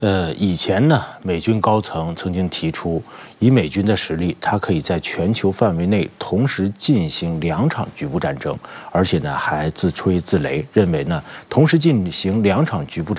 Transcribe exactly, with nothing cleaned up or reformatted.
呃，以前呢，美军高层曾经提出，以美军的实力，它可以在全球范围内同时进行两场局部战争，而且呢，还自吹自擂，认为呢，同时进行两场局部